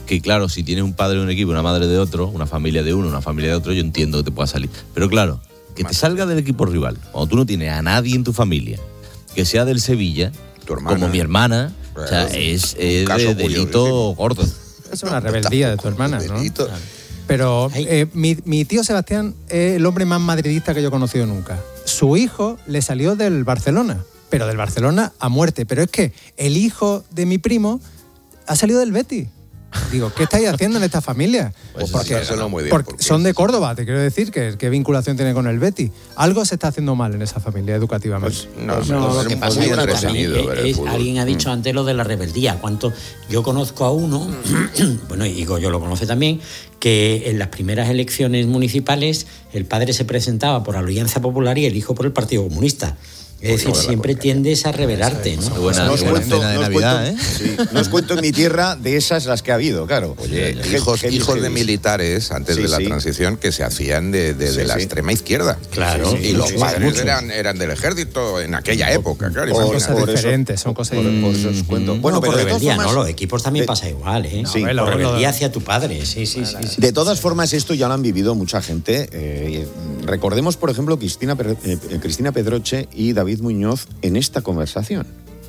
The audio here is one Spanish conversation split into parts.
que claro, si tienes un padre de un equipo, una madre de otro, una familia de uno, una familia de otro, yo entiendo que te pueda salir. Pero claro, que te salga del equipo rival, cuando tú no tienes a nadie en tu familia, que sea del Sevilla, como mi hermana, o sea, es de delito gordo. Es una rebeldía de tu hermana, ¿no? Pero mi tío Sebastián es el hombre más madridista que yo he conocido nunca. Su hijo le salió del Barcelona, pero del Barcelona a muerte. Pero es que el hijo de mi primo ha salido del Betis. Digo, ¿qué estáis haciendo en esta familia? Pues porque son de Córdoba, te quiero decir, ¿qué vinculación tiene con el Betis? Algo se está haciendo mal en esa familia educativamente. Pues lo que pasa es que alguien ha dicho antes lo de la rebeldía. Yo conozco a uno, bueno, y yo lo conoce también, que en las primeras elecciones municipales el padre se presentaba por Alianza Popular y el hijo por el Partido Comunista. Es decir, siempre tiendes a rebelarte, ¿no? Qué buena cena de Navidad, ¿eh? Sí, no os cuento en mi tierra de esas las que ha habido, claro. Oye, hijos de militares antes de la transición que se hacían de la extrema izquierda. Claro. Y los padres eran del ejército en aquella época, claro. Son cosas diferentes, son cosas diferentes. Por eso os cuento. Bueno, pero por rebeldía, no, los equipos también pasa igual, ¿eh? Sí, por rebeldía hacia tu padre, sí. De todas formas, esto ya lo han vivido mucha gente. Recordemos, por ejemplo, Cristina Pedroche y David Muñoz en esta conversación.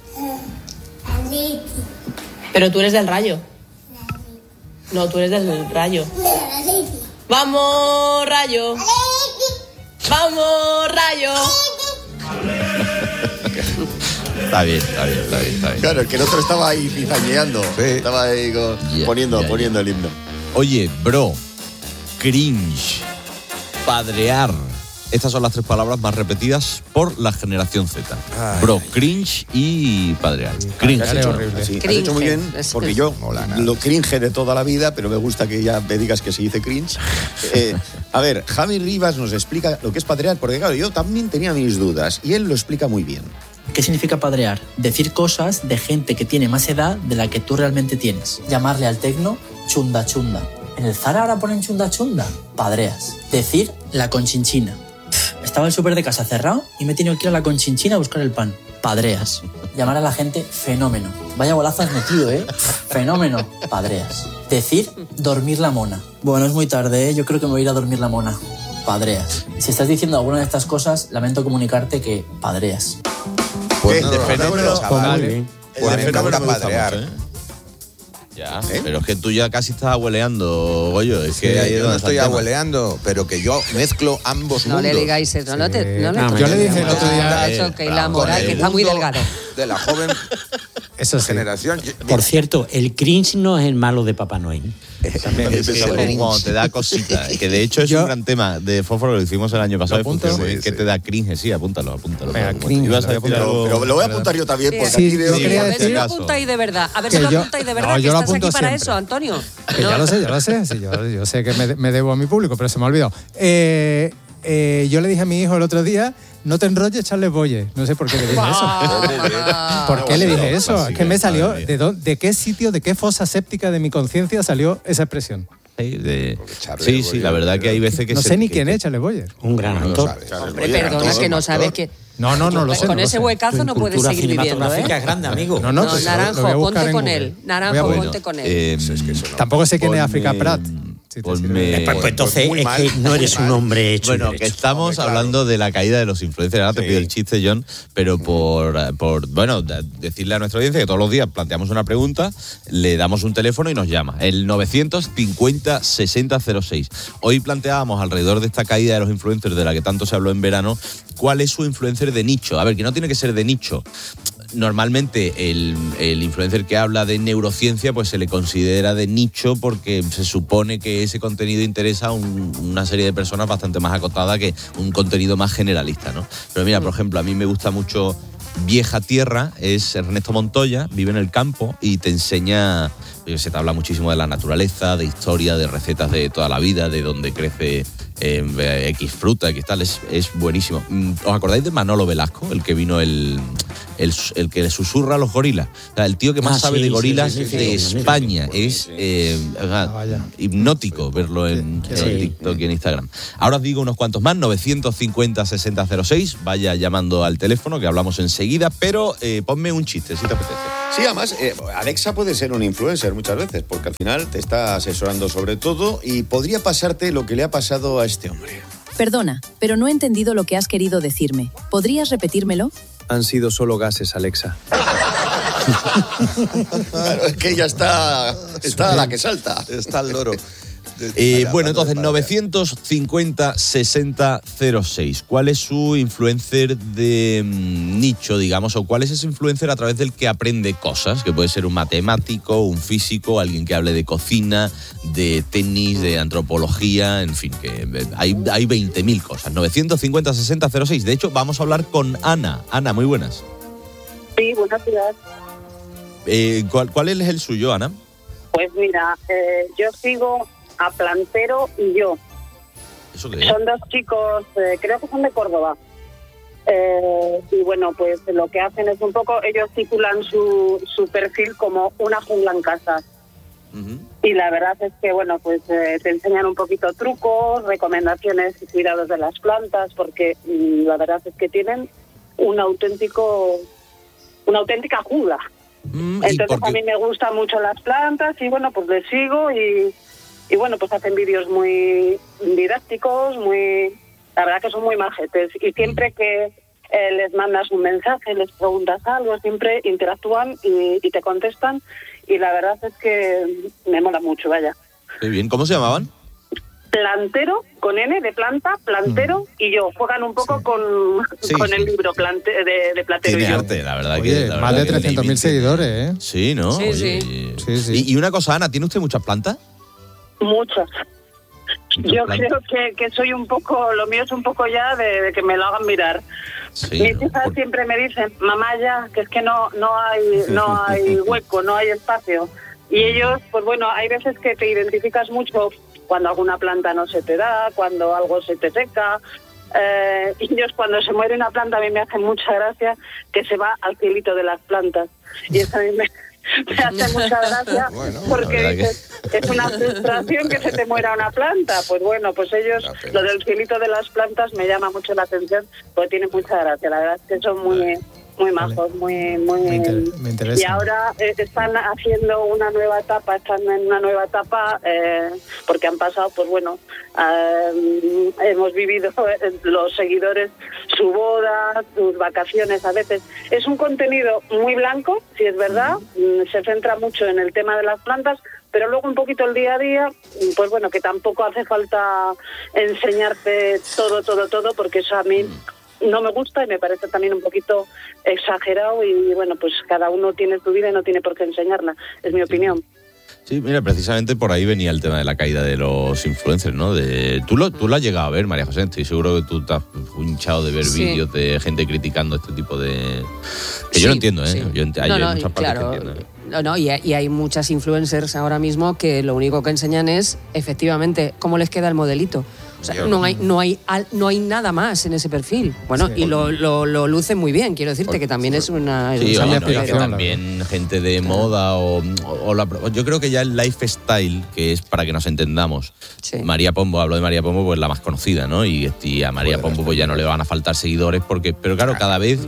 Pero tú eres del Rayo. No, tú eres del Rayo. ¡Vamos, Rayo! ¡Vamos, Rayo! Está bien. Claro, el que el otro estaba ahí cizañeando. Sí. Estaba ahí poniendo el himno. Oye, bro, cringe, padrear. Estas son las 3 palabras más repetidas por la generación Z. Bro, cringe y padrear. Cringe. Has hecho muy bien, porque yo lo cringe de toda la vida, pero me gusta que ya me digas que se dice cringe. A ver, Javi Rivas nos explica lo que es padrear, porque claro, yo también tenía mis dudas, y él lo explica muy bien. ¿Qué significa padrear? Decir cosas de gente que tiene más edad de la que tú realmente tienes. Llamarle al tecno chunda chunda. En el Zara ahora ponen chunda chunda. Padreas. Decir la conchinchina. Estaba el súper de casa cerrado y me he tenido que ir a la conchinchina a buscar el pan. Padreas. Llamar a la gente fenómeno. Vaya golazo has metido, ¿eh? Fenómeno. Padreas. Decir dormir la mona. Bueno, es muy tarde, ¿eh? Yo creo que me voy a ir a dormir la mona. Padreas. Si estás diciendo alguna de estas cosas, lamento comunicarte que padreas. Pues de fenómeno, Pues me encanta padrear. Ya, pero es que tú ya casi estás abueleando, Goyo. Es que ahí yo no estoy abueleando, pero que yo mezclo ambos mundos. No le digáis eso, no yo le dije el otro día que la moral, que está muy delgado. De la joven generación. Por cierto, el cringe no es el malo de Papá Noel. Como te da cosita. Que de hecho es un gran tema de Fósforo, lo hicimos el año pasado. Que te da cringe, sí, apúntalo. Venga, pero lo voy a apuntar yo también, porque aquí veo que... A ver si lo apuntáis de verdad. A ver si lo apuntáis de verdad, que estás aquí para eso, Antonio. Que ya lo sé. Sí, yo sé que me debo a mi público, pero se me ha olvidado. Yo le dije a mi hijo el otro día, no te enrolles, Charles Boyer. No sé por qué le dije eso. ¿Por qué le dije eso? Es que me salió, ¿de qué sitio, de qué fosa séptica de mi conciencia salió esa expresión? Sí, la verdad que hay veces que... No sé ni quién es Charles Boyer. Un gran actor. Hombre, perdona que no sabes que... No lo sé. Con ese huecazo no puedes seguir viviendo, ¿eh? Es grande, amigo. No, Naranjo, ponte con él. Naranjo, ponte con él. Tampoco sé quién es África Prat. Pues entonces es que no eres un hombre hecho. Bueno, que estamos hablando de la caída de los influencers. Ahora te pido el chiste, John, pero por decirle a nuestra audiencia que todos los días planteamos una pregunta, le damos un teléfono y nos llama. El 950-6006. Hoy planteábamos alrededor de esta caída de los influencers de la que tanto se habló en verano, ¿cuál es su influencer de nicho? A ver, que no tiene que ser de nicho. Normalmente el influencer que habla de neurociencia pues se le considera de nicho porque se supone que ese contenido interesa a una serie de personas bastante más acotada que un contenido más generalista, ¿no? Pero mira, por ejemplo, a mí me gusta mucho Vieja Tierra, es Ernesto Montoya, vive en el campo y te enseña, se te habla muchísimo de la naturaleza, de historia, de recetas de toda la vida, de dónde crece X fruta, X tal, es buenísimo. ¿Os acordáis de Manolo Velasco? El que vino el que le susurra a los gorilas. O sea, el tío que más sabe de gorilas de España. Es hipnótico verlo en TikTok y en Instagram. Ahora os digo unos cuantos más, 950-6006. Vaya llamando al teléfono que hablamos enseguida, pero ponme un chiste, si te apetece. Sí, además, Alexa puede ser un influencer muchas veces, porque al final te está asesorando sobre todo y podría pasarte lo que le ha pasado a este hombre. Perdona, pero no he entendido lo que has querido decirme. ¿Podrías repetírmelo? Han sido solo gases, Alexa. Claro, es que ella está la que salta. Está el loro. Bueno, entonces, 950-60-06. ¿Cuál es su influencer de nicho, digamos? ¿O cuál es ese influencer a través del que aprende cosas? Que puede ser un matemático, un físico, alguien que hable de cocina, de tenis, de antropología, en fin, que hay 20.000 cosas. 950-60-06. De hecho, vamos a hablar con Ana. Ana, muy buenas. Sí, buenas días. ¿Cuál es el suyo, Ana? Pues mira, yo sigo a Plantero y yo. ¿Eso qué es? Son dos chicos, creo que son de Córdoba. Y bueno, pues lo que hacen es un poco, ellos titulan su perfil como una jungla en casa. Uh-huh. Y la verdad es que, bueno, pues te enseñan un poquito trucos, recomendaciones y cuidados de las plantas, porque la verdad es que tienen una auténtica jungla. Entonces a mí me gustan mucho las plantas y bueno, pues les sigo y bueno, pues hacen vídeos muy didácticos, la verdad que son muy majetes. Y siempre que les mandas un mensaje, les preguntas algo, siempre interactúan y te contestan. Y la verdad es que me mola mucho, vaya. Qué bien. ¿Cómo se llamaban? Plantero, con N de planta, Plantero y yo. Juegan un poco con el libro de Plantero Tiene y yo. arte, la verdad. Oye, que más de 300.000 seguidores, ¿eh? Sí, ¿no? Sí, Oye, sí. Y una cosa, Ana, ¿tiene usted muchas plantas? Muchas. Yo creo que soy un poco, lo mío es un poco ya de que me lo hagan mirar. Sí, mis hijas siempre me dicen, mamá, ya, que es que no hay hueco, no hay espacio. Y ellos, pues bueno, hay veces que te identificas mucho cuando alguna planta no se te da, cuando algo se te seca. Y ellos, cuando se muere una planta, a mí me hace mucha gracia que se va al cielito de las plantas. Y eso a mí me hace mucha gracia, porque dices, es una frustración que se te muera una planta. Pues bueno, pues ellos, lo del cielito de las plantas me llama mucho la atención, porque tienen mucha gracia. La verdad es que son muy majos, muy me interesa. Y ahora están haciendo una nueva etapa, porque han pasado, pues bueno, hemos vivido los seguidores su boda, sus vacaciones a veces. Es un contenido muy blanco, si es verdad, se centra mucho en el tema de las plantas, pero luego un poquito el día a día, pues bueno, que tampoco hace falta enseñarte todo, porque eso a mí no me gusta y me parece también un poquito exagerado y bueno, pues cada uno tiene su vida y no tiene por qué enseñarla, es mi opinión. Sí, mira, precisamente por ahí venía el tema de la caída de los influencers, ¿no? Tú lo has llegado a ver, María José, estoy seguro que tú te has hinchado de ver vídeos de gente criticando este tipo de... Que yo lo entiendo, ¿eh? Sí. Hay muchas partes que entiendo. Y hay muchas influencers ahora mismo que lo único que enseñan es, efectivamente, cómo les queda el modelito. O sea, no hay nada más en ese perfil. Bueno, y lo lucen muy bien, quiero decirte que también es una... Sí, que también gente de moda yo creo que ya el lifestyle, que es para que nos entendamos. Sí. María Pombo, hablo de María Pombo, pues la más conocida, ¿no? Y a María Pombo pues ya no le van a faltar seguidores, pero claro, cada vez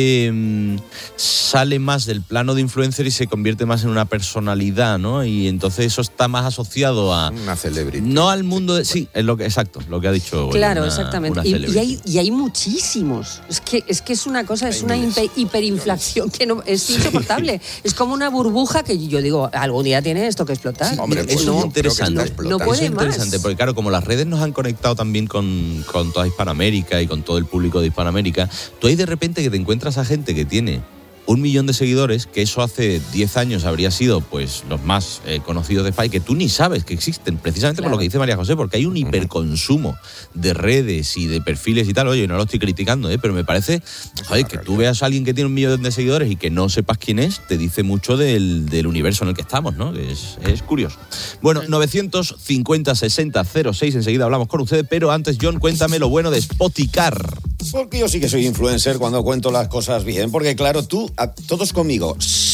sale más del plano de influencer y se convierte más en una personalidad, ¿no? Y entonces eso está más asociado a... Una celebridad. No al mundo de... Sí, es exacto, lo que ha dicho. Claro, exactamente. Y hay muchísimos. Es que es una cosa, es una hiperinflación que no es insoportable. Es como una burbuja que yo digo, algún día tiene esto que explotar. Sí, hombre, eso es interesante. No puede es interesante, más. porque claro, como las redes nos han conectado también con toda Hispanoamérica y con todo el público de Hispanoamérica, tú ahí de repente que te encuentras a gente que tiene 1 millón de seguidores, que eso hace 10 años habría sido pues los más conocidos de España, que tú ni sabes que existen, precisamente por lo que dice María José, porque hay un hiperconsumo de redes y de perfiles y tal. Oye, no lo estoy criticando, pero me parece, que tú veas a alguien que tiene 1 millón de seguidores y que no sepas quién es, te dice mucho del universo en el que estamos, ¿no? Que es curioso. Bueno, 950-60-06, enseguida hablamos con ustedes, pero antes, John, cuéntame lo bueno de Spoticar. Porque yo sí que soy influencer cuando cuento las cosas bien, porque claro, todos conmigo.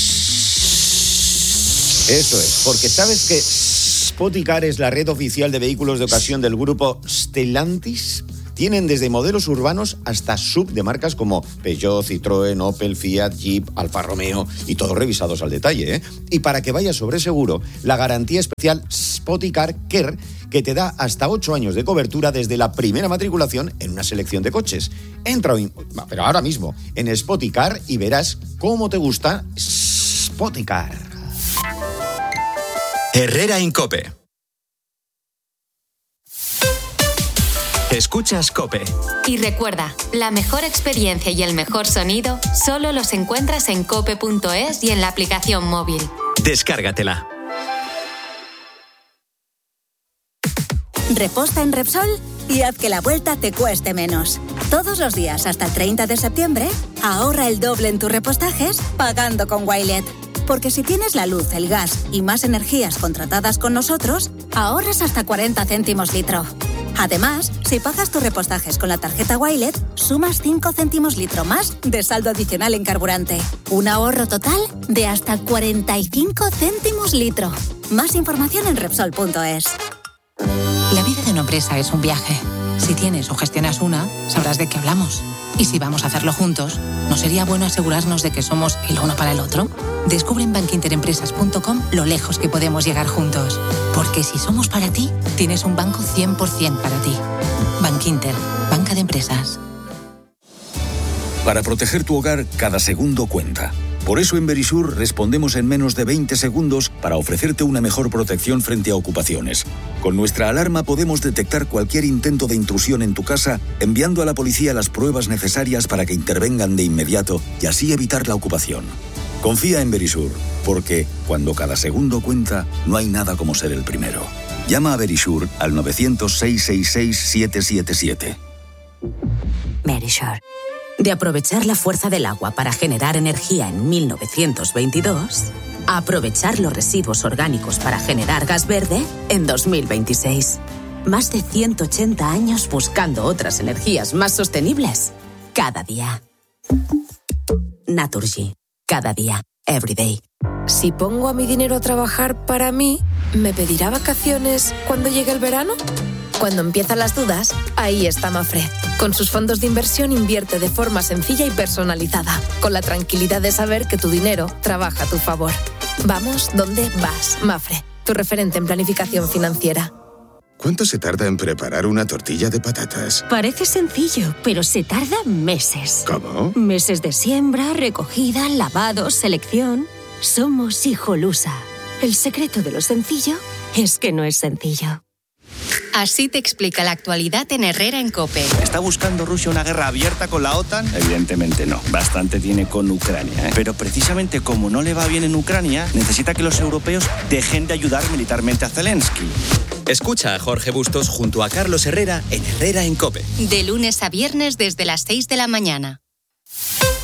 Eso es, porque sabes que Spoticar es la red oficial de vehículos de ocasión del grupo Stellantis. Tienen desde modelos urbanos hasta sub de marcas como Peugeot, Citroën, Opel, Fiat, Jeep, Alfa Romeo y todos revisados al detalle, ¿eh? Y para que vayas sobre seguro, la garantía especial Spoticar Care, que te da hasta 8 años de cobertura desde la primera matriculación en una selección de coches. Entra hoy, pero ahora mismo, en Spoticar y verás cómo te gusta Spoticar. Herrera Incope. Escuchas COPE. Y recuerda, la mejor experiencia y el mejor sonido solo los encuentras en cope.es y en la aplicación móvil. Descárgatela. Reposta en Repsol y haz que la vuelta te cueste menos. Todos los días hasta el 30 de septiembre, ahorra el doble en tus repostajes pagando con Wilet. Porque si tienes la luz, el gas y más energías contratadas con nosotros, ahorras hasta 40 céntimos litro. Además, si pagas tus repostajes con la tarjeta Wilet, sumas 5 céntimos litro más de saldo adicional en carburante. Un ahorro total de hasta 45 céntimos litro. Más información en Repsol.es. La vida de una empresa es un viaje. Si tienes o gestionas una, sabrás de qué hablamos. Y si vamos a hacerlo juntos, ¿no sería bueno asegurarnos de que somos el uno para el otro? Descubre en bankinterempresas.com lo lejos que podemos llegar juntos. Porque si somos para ti, tienes un banco 100% para ti. Bankinter, banca de empresas. Para proteger tu hogar, cada segundo cuenta. Por eso en Verisur respondemos en menos de 20 segundos para ofrecerte una mejor protección frente a ocupaciones. Con nuestra alarma podemos detectar cualquier intento de intrusión en tu casa, enviando a la policía las pruebas necesarias para que intervengan de inmediato y así evitar la ocupación. Confía en Verisur, porque cuando cada segundo cuenta, no hay nada como ser el primero. Llama a Verisur al 900-666-777. Verisur. De aprovechar la fuerza del agua para generar energía en 1922, a aprovechar los residuos orgánicos para generar gas verde en 2026. Más de 180 años buscando otras energías más sostenibles. Cada día. Naturgy. Cada día. Everyday. Si pongo a mi dinero a trabajar para mí, ¿me pedirá vacaciones cuando llegue el verano? Cuando empiezan las dudas, ahí está Mafre. Con sus fondos de inversión invierte de forma sencilla y personalizada, con la tranquilidad de saber que tu dinero trabaja a tu favor. Vamos donde vas, Mafre, tu referente en planificación financiera. ¿Cuánto se tarda en preparar una tortilla de patatas? Parece sencillo, pero se tarda meses. ¿Cómo? Meses de siembra, recogida, lavado, selección. Somos Hijolusa. El secreto de lo sencillo es que no es sencillo. Así te explica la actualidad en Herrera en COPE. ¿Está buscando Rusia una guerra abierta con la OTAN? Evidentemente no. Bastante tiene con Ucrania, ¿eh? Pero precisamente como no le va bien en Ucrania, necesita que los europeos dejen de ayudar militarmente a Zelensky. Escucha a Jorge Bustos junto a Carlos Herrera en Herrera en COPE. De lunes a viernes desde las 6 de la mañana.